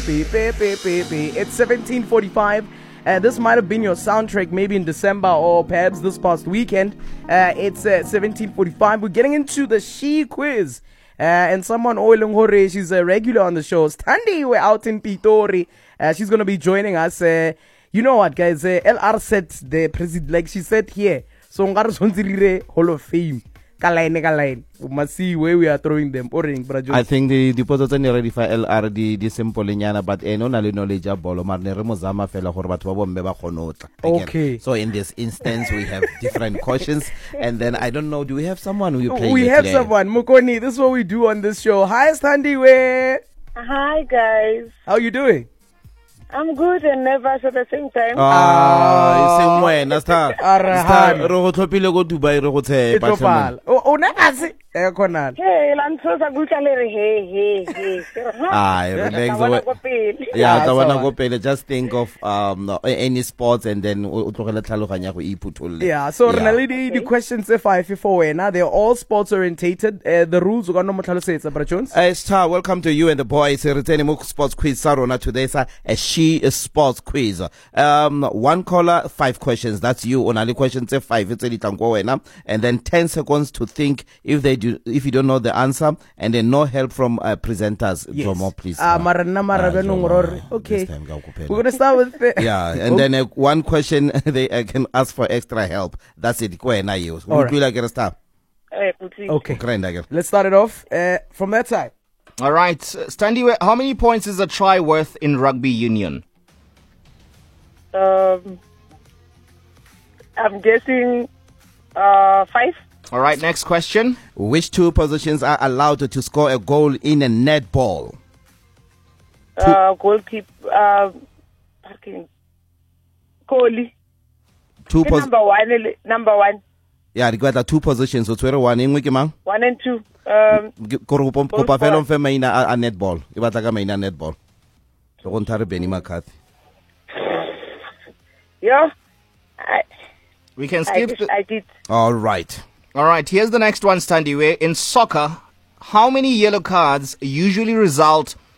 It's 17:45. This might have been your soundtrack maybe in December or perhaps this past weekend. It's 17:45. We're getting into the She quiz. And someone, Oilung Hore, she's a regular on the show. Standi, we're out in Pitori. She's going to be joining us. You know what, guys? LR said the president, like she said here. So, Hall of Fame. Kalain. We must see where we are throwing them. I think the deposits are ready for LR, the simple linyana, but no knowledge of Bolomar, Remozama, Fella, Horbat, okay. So, in this instance, we have different questions. And then, I don't know, do we have someone who you play We with have today? someone. Mukoni, this is what we do on this show. Hi, Standi, where? Hi, guys. How you doing? I'm good and nervous at the same time. Same way, Nasta. Rohotopile go Dubai, Rohote, Itopal. Oh, Nasi. Ekonal. Hey, Lansosa Guchalere, hey. Relax. Yeah, I wanna go pay. Just think of any sports and then yeah, so Renalidi, the questions if now they're all sports orientated. The rules are gonna say it's a Jones. Star, welcome to you and the boys. Returning sports quiz Sarona today, sir. A She sports quiz. One caller, 5 questions. That's you. Only questions say 5. It's and then 10 seconds to think if you don't know the answer, and then no help from presenters. Yes. Jomo, please. Okay. We're gonna start with and then one question they can ask for extra help. That's it. Go ahead, you. Okay. Let's start it off from that side. All right, Standi, how many points is a try worth in rugby union? I'm guessing 5. All right, next question. Which 2 positions are allowed to score a goal in a netball? Goalkeeper, goalie. 2 Number one. Yeah, you got 2 positions. So 1 in 1 and 2. Kopa felo mfe maina a netball. Ibata ka maina netball. So kontare Benny McCarthy. Yeah. We can skip. I did. All right. Here's the next one, Standi. In soccer, how many yellow cards usually result